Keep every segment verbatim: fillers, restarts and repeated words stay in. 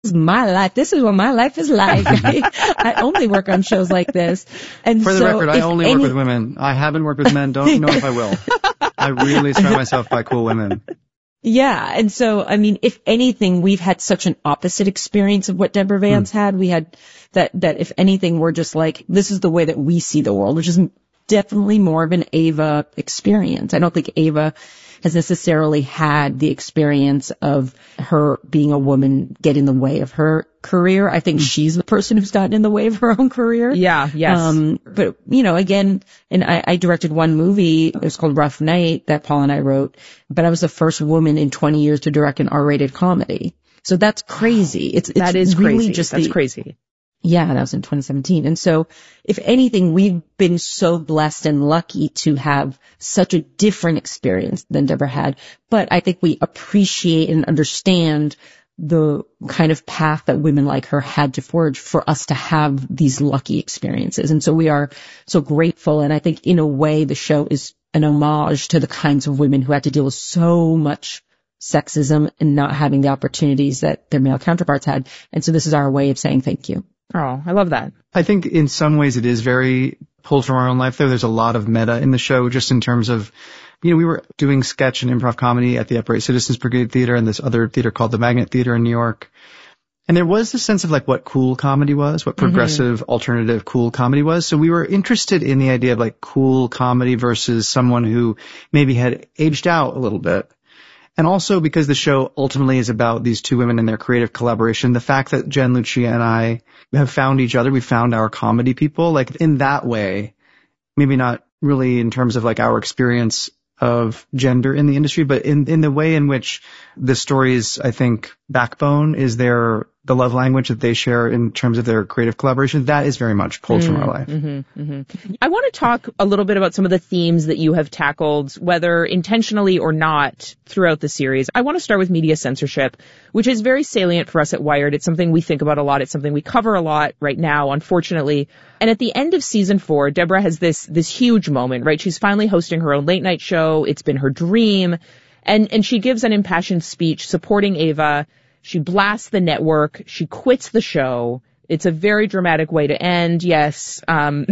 is my life. This is what my life is like. Right? I only work on shows like this. And For the so record, I only any... work with women. I haven't worked with men. Don't know if I will. I really surround myself by cool women. Yeah. And so, I mean, if anything, we've had such an opposite experience of what Deborah Vance mm. had. We had that, that if anything, we're just like, this is the way that we see the world, which is definitely more of an Ava experience. I don't think Ava has necessarily had the experience of her being a woman get in the way of her career. I think mm. she's the person who's gotten in the way of her own career. Yeah, yes. Um, but, you know, again, and I, I directed one movie, it was called Rough Night, that Paul and I wrote, but I was the first woman in twenty years to direct an R-rated comedy. So that's crazy. It's, it's that is really crazy. just That's the, crazy. Yeah, that was in twenty seventeen. And so, if anything, we've been so blessed and lucky to have such a different experience than Deborah had. But I think we appreciate and understand the kind of path that women like her had to forge for us to have these lucky experiences. And so we are so grateful. And I think in a way, the show is an homage to the kinds of women who had to deal with so much sexism and not having the opportunities that their male counterparts had. And so this is our way of saying thank you. Oh, I love that. I think in some ways it is very pulled from our own life, though. There's a lot of meta in the show, just in terms of, you know, we were doing sketch and improv comedy at the Upright Citizens Brigade Theater and this other theater called the Magnet Theater in New York. And there was this sense of like what cool comedy was, what progressive, mm-hmm. alternative, cool comedy was. So we were interested in the idea of like cool comedy versus someone who maybe had aged out a little bit. And also because the show ultimately is about these two women and their creative collaboration, the fact that Jen, Lucia, and I have found each other, we found our comedy people, like in that way, maybe not really in terms of like our experience of gender in the industry, but in, in the way in which the story's, I think, backbone is their, the love language that they share in terms of their creative collaboration. That is very much pulled mm-hmm, from our life. Mm-hmm, mm-hmm. I want to talk a little bit about some of the themes that you have tackled, whether intentionally or not, throughout the series. I want to start with media censorship, which is very salient for us at Wired. It's something we think about a lot. It's something we cover a lot right now, unfortunately. And at the end of season four, Deborah has this, this huge moment, right? She's finally hosting her own late night show. It's been her dream. And, and she gives an impassioned speech supporting Ava. She blasts the network. She quits the show. It's a very dramatic way to end. Yes. Um,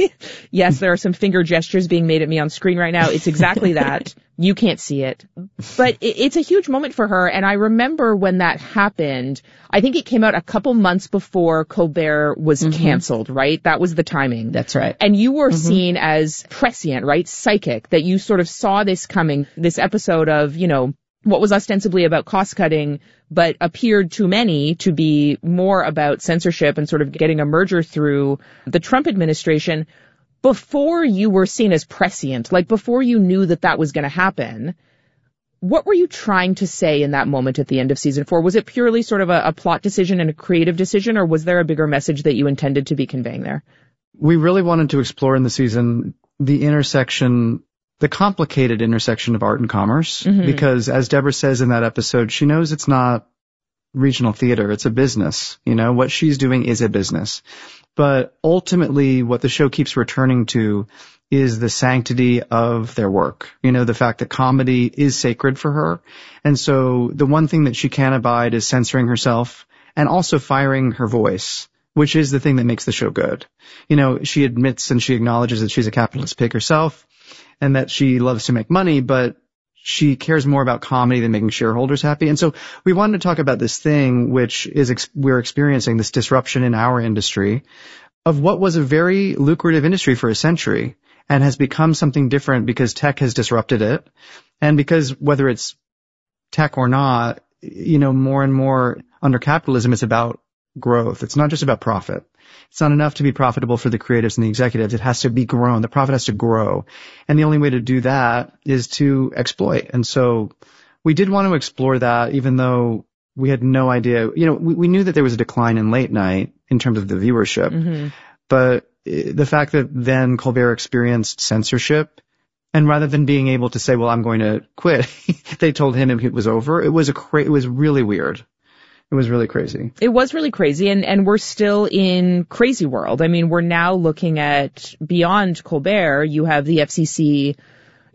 yes, there are some finger gestures being made at me on screen right now. It's exactly that. You can't see it. But it, it's a huge moment for her. And I remember when that happened, I think it came out a couple months before Colbert was mm-hmm. canceled, right? That was the timing. That's right. And you were mm-hmm. seen as prescient, right? Psychic, that you sort of saw this coming, this episode of, you know, what was ostensibly about cost cutting, but appeared to many to be more about censorship and sort of getting a merger through the Trump administration. Before you were seen as prescient, like before you knew that that was going to happen, what were you trying to say in that moment at the end of season four? Was it purely sort of a, a plot decision and a creative decision, or was there a bigger message that you intended to be conveying there? We really wanted to explore in the season the intersection, the complicated intersection of art and commerce, mm-hmm. because as Deborah says in that episode, she knows it's not regional theater, it's a business. You know, what she's doing is a business. But ultimately, what the show keeps returning to is the sanctity of their work. You know, the fact that comedy is sacred for her. And so the one thing that she can't abide is censoring herself and also firing her voice, which is the thing that makes the show good. You know, she admits and she acknowledges that she's a capitalist pig herself and that she loves to make money, but she cares more about comedy than making shareholders happy. And so we wanted to talk about this thing, which is ex- we're experiencing, this disruption in our industry of what was a very lucrative industry for a century and has become something different because tech has disrupted it. And because whether it's tech or not, you know, more and more under capitalism, it's about growth. It's not just about profit. It's not enough to be profitable for the creatives and the executives. It has to be grown. The profit has to grow. And the only way to do that is to exploit. And so we did want to explore that, even though we had no idea. You know, we, we knew that there was a decline in late night in terms of the viewership. Mm-hmm. But the fact that then Colbert experienced censorship, and rather than being able to say, well, I'm going to quit, they told him it was over. It was a cra- it was really weird. It was really crazy. It was really crazy, and, and we're still in crazy world. I mean, we're now looking at beyond Colbert. You have the F C C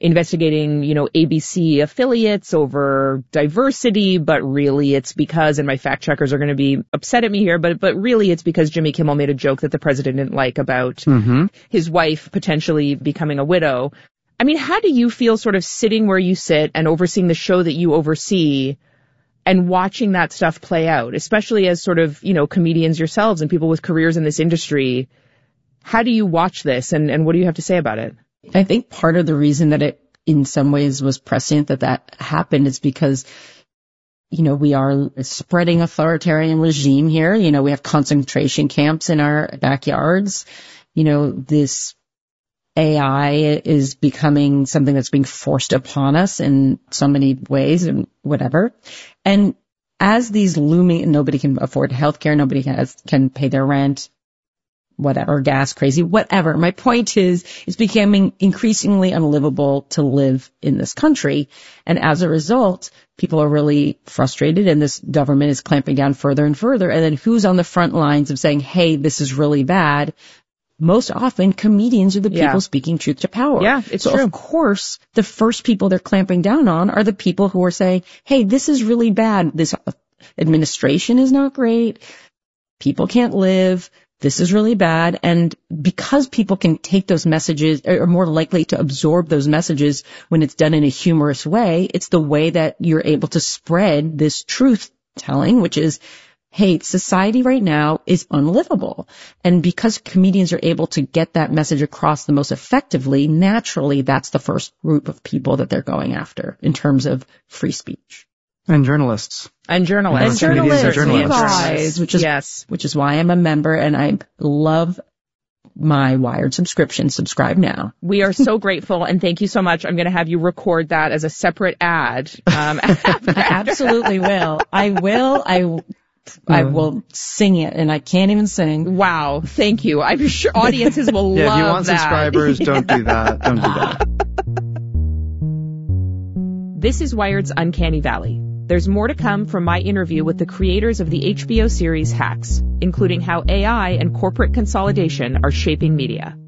investigating, you know, A B C affiliates over diversity, but really it's because, and my fact checkers are going to be upset at me here, but but really it's because Jimmy Kimmel made a joke that the president didn't like about mm-hmm. his wife potentially becoming a widow. I mean, how do you feel sort of sitting where you sit and overseeing the show that you oversee and watching that stuff play out, especially as sort of, you know, comedians yourselves and people with careers in this industry? How do you watch this, and, and what do you have to say about it? I think part of the reason that it in some ways was prescient that that happened is because, you know, we are spreading authoritarian regime here. You know, we have concentration camps in our backyards. You know, this A I is becoming something that's being forced upon us in so many ways and whatever. And as these looming, nobody can afford healthcare, nobody has, can pay their rent, whatever, gas, crazy, whatever. My point is, it's becoming increasingly unlivable to live in this country. And as a result, people are really frustrated, and this government is clamping down further and further. And then who's on the front lines of saying, hey, this is really bad? Most often, comedians are the people yeah. speaking truth to power. Yeah, it's so true. Of course, the first people they're clamping down on are the people who are saying, hey, this is really bad. This administration is not great. People can't live. This is really bad. And because people can take those messages, are more likely to absorb those messages when it's done in a humorous way, it's the way that you're able to spread this truth telling, which is, hey, society right now is unlivable. And because comedians are able to get that message across the most effectively, naturally, that's the first group of people that they're going after in terms of free speech. And journalists. And journalists. And journalists. journalists. Guys, which is, yes. which is why I'm a member, and I love my Wired subscription. Subscribe now. We are so grateful, and thank you so much. I'm going to have you record that as a separate ad. Um, I absolutely will. I will. I I will sing it, and I can't even sing. Wow. Thank you. I'm sure audiences will yeah, love that. If you want that. subscribers, don't do that. Don't do that. This is Wired's Uncanny Valley. There's more to come from my interview with the creators of the H B O series Hacks, including how A I and corporate consolidation are shaping media.